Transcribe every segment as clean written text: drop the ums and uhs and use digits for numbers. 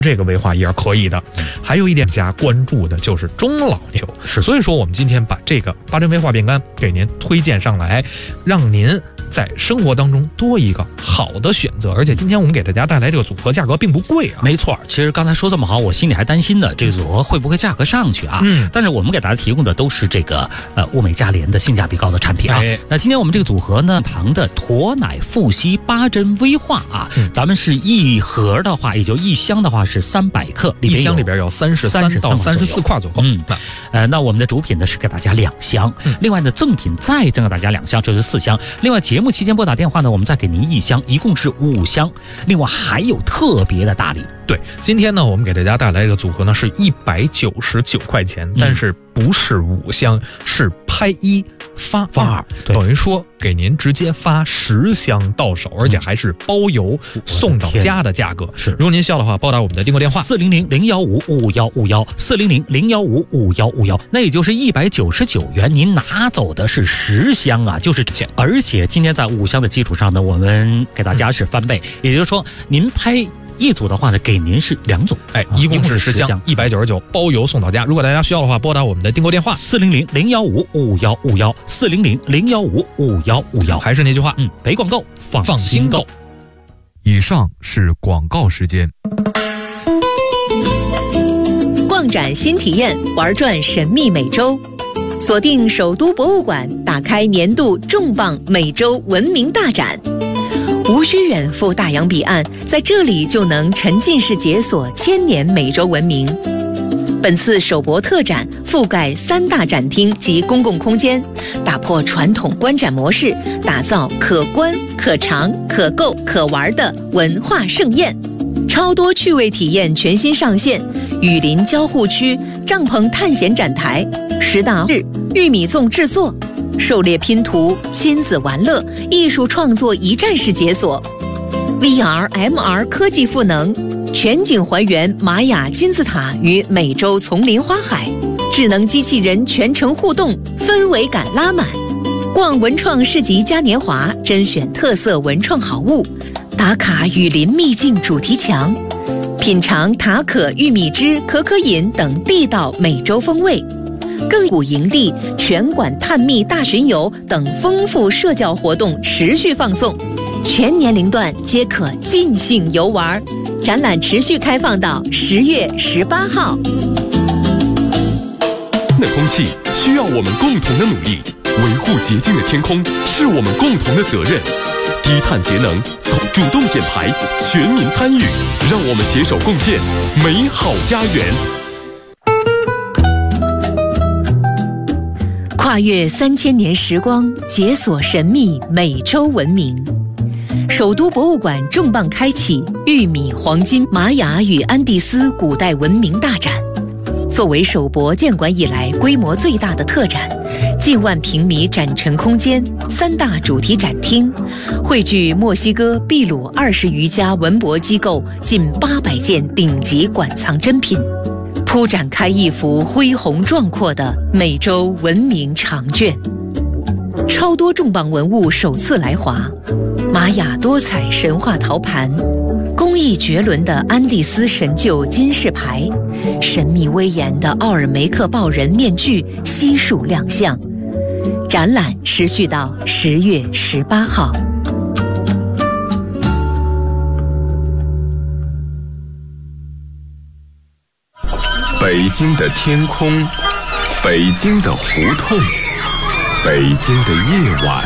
这个威化也是可以的。还有一点加关注的就是中老年酒，所以说我们今天把这个八珍威化变干给您推荐上来，让您在生活当中多一个好的选择。而且今天我们给大家带来这个组合价格并不贵啊。 没错，其实刚才说这么好，我心里还担心的这个组合会不会价格上去啊？但是我们给大家提供的都是这个物美价廉的性价比高的产品啊。那今天我们这个组合呢，糖的驼奶富硒八珍威化啊，咱们是一盒的话，也就一箱的话是300克， 一箱里边有33到34块左右。 那我们的主品呢是给大家2箱，另外呢赠品再赠给大家2箱，这是4箱。另外节目期间拨打电话呢，我们再给您1箱，一共是5箱。另外还有特别的大礼。 对，今天呢我们给大家带来这个组合呢是199块钱，但是不是5箱，是拍1发2，等于说给您直接发10箱到手，而且还是包邮送到家的价格。 是， 如果您需要的话，拨打我们的订购电话 400-015-5151，400-015-5151，那也就是199元，您拿走的是10箱啊，就是这钱。而且今天在5箱的基础上呢，我们给大家是翻倍，也就是说您拍一组的话呢，给您是2组， 一共是10箱，199包邮送到家。如果大家需要的话，拨打我们的订购电话 400-015-5151，400-015-5151。 还是那句话， 没广告放心购。 以上是广告时间。 逛展新体验，玩转神秘美洲，锁定首都博物馆，打开年度重磅美洲文明大展。无需远赴大洋彼岸，在这里就能沉浸式解锁千年美洲文明。本次首博特展覆盖3大展厅及公共空间，打破传统观展模式，打造可观、可尝、可购、可玩的文化盛宴。超多趣味体验全新上线，雨林交互区、帐篷探险展台、10大玉米粽制作、狩猎拼图、亲子玩乐、艺术创作一站式解锁， VR、MR 科技赋能，全景还原玛雅金字塔与美洲丛林花海，智能机器人全程互动，氛围感拉满。逛文创市集嘉年华，甄选特色文创好物，打卡雨林秘境主题墙，品尝塔可玉米汁、可可饮等地道美洲风味。更古营地、全馆探秘大巡游等丰富社交活动持续放送，全年龄段皆可尽兴游玩。展览持续开放到10月18号。 的空气需要我们共同的努力，维护洁净的天空是我们共同的责任。低碳节能，主动减排，全民参与，让我们携手共建美好家园。 跨越3000年时光，解锁神秘美洲文明。首都博物馆重磅开启玉米、黄金、玛雅与安第斯古代文明大展。作为首博建馆以来规模最大的特展，近万平米展陈空间，3大主题展厅，汇聚墨西哥、秘鲁20余家文博机构近800件顶级馆藏珍品，铺展开一幅恢宏壮阔的美洲文明长卷。超多重磅文物首次来华，玛雅多彩神话陶盘，工艺绝伦的安第斯神鹫金饰牌，神秘威严的奥尔梅克豹人面具悉数亮相。展览持续到10月18号。 北京的天空，北京的胡同，北京的夜晚，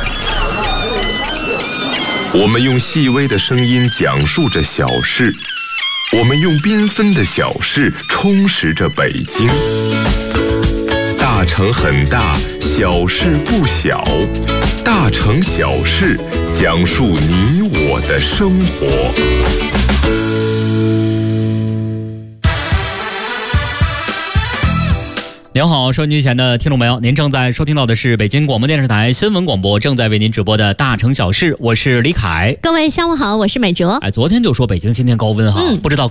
我们用细微的声音讲述着小事，我们用缤纷的小事充实着北京。大城很大，小事不小，大城小事讲述你我的生活。 您好，收音机前的听众朋友，您正在收听到的是北京广播电视台新闻广播正在为您直播的大城小事，我是李凯。 各位下午好，我是美哲。 昨天就说北京今天高温哈，不知道